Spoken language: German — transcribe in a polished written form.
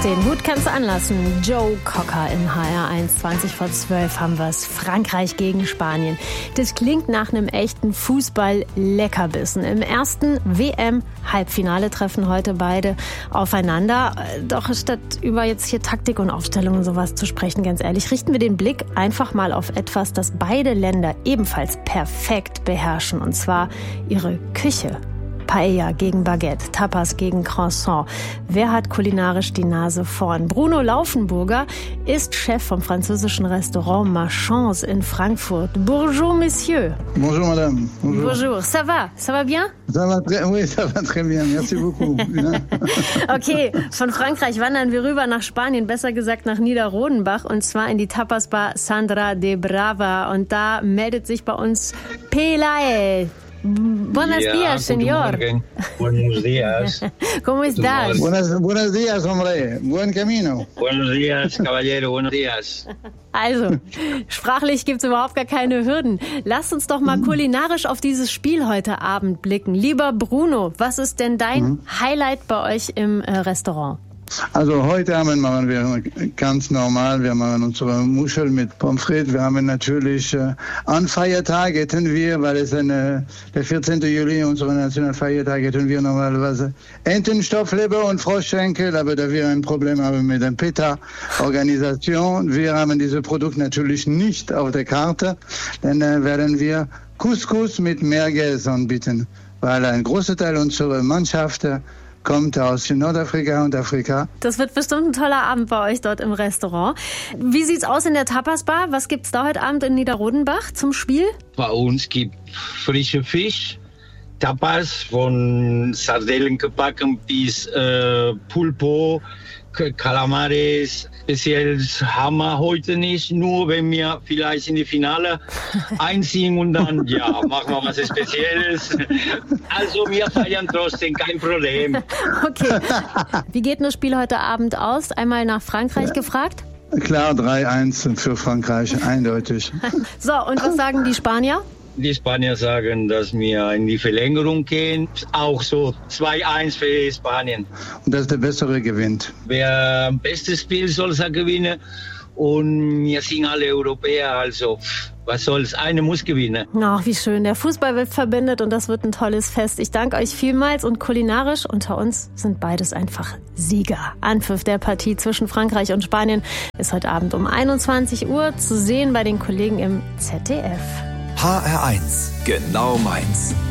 Den Hut kannst du anlassen. Joe Cocker in HR1, 20:12 haben wir es. Frankreich gegen Spanien. Das klingt nach einem echten Fußball-Leckerbissen. Im ersten WM-Halbfinale treffen heute beide aufeinander. Doch statt über jetzt hier Taktik und Aufstellung und sowas zu sprechen, ganz ehrlich, richten wir den Blick einfach mal auf etwas, das beide Länder ebenfalls perfekt beherrschen. Und zwar ihre Küche. Paella gegen Baguette, Tapas gegen Croissant. Wer hat kulinarisch die Nase vorn? Bruno Laufenburger ist Chef vom französischen Restaurant Ma Chance in Frankfurt. Bonjour, Monsieur. Bonjour, Madame. Bonjour. Ça va? Ça va bien? Ça va très bien. Merci beaucoup. Okay, von Frankreich wandern wir rüber nach Spanien, besser gesagt nach Niederrodenbach, und zwar in die Tapasbar Sandra de Brava. Und da meldet sich bei uns Pelae. Buenos días, señor. Buenos días. ¿Cómo estás? Buenos días, hombre. Buen camino. Buenos días, caballero. Buenos días. Also, sprachlich gibt's überhaupt gar keine Hürden. Lasst uns doch mal kulinarisch auf dieses Spiel heute Abend blicken. Lieber Bruno, was ist denn dein Highlight bei euch im Restaurant? Also heute Abend machen wir ganz normal, wir machen unsere Muschel mit Pommes frites. Wir haben natürlich an Feiertag hätten wir, weil es der 14. Juli unser Nationalfeiertag, hätten wir normalerweise Entenstoffleber und Froschschenkel, aber da wir ein Problem haben mit der PETA-Organisation, wir haben dieses Produkt natürlich nicht auf der Karte, dann werden wir Couscous mit Merguez anbieten, weil ein großer Teil unserer Mannschaft kommt aus Nordafrika und Afrika. Das wird bestimmt ein toller Abend bei euch dort im Restaurant. Wie sieht's aus in der Tapasbar? Was gibt's da heute Abend in Niederrodenbach zum Spiel? Bei uns gibt frische Fisch, Tapas von Sardellen gebacken bis Pulpo, Calamares. Spezielles haben wir heute nicht, nur wenn wir vielleicht in die Finale einziehen und dann, machen wir was Spezielles. Also wir feiern trotzdem, kein Problem. Okay. Wie geht das Spiel heute Abend aus? Einmal nach Frankreich gefragt? Klar, 3-1 für Frankreich, eindeutig. So, und was sagen die Spanier? Die Spanier sagen, dass wir in die Verlängerung gehen. Auch so 2-1 für Spanien. Und dass der Bessere gewinnt. Wer am besten spielt, soll er gewinnen. Und wir sind alle Europäer, also was soll's, eine muss gewinnen. Ach, wie schön. Der Fußball wird verbindet und das wird ein tolles Fest. Ich danke euch vielmals, und kulinarisch unter uns sind beides einfach Sieger. Anpfiff der Partie zwischen Frankreich und Spanien ist heute Abend um 21 Uhr zu sehen bei den Kollegen im ZDF. HR1, genau meins.